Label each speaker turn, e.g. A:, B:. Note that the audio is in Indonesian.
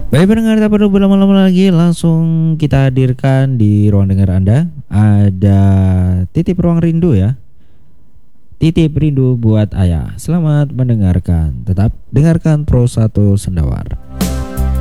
A: Baik pendengar, tak perlu berlama-lama lagi, langsung kita hadirkan di ruang dengar Anda. Ada titip ruang rindu ya. Titip rindu buat ayah. Selamat mendengarkan. Tetap dengarkan Pro 1 Sendawar.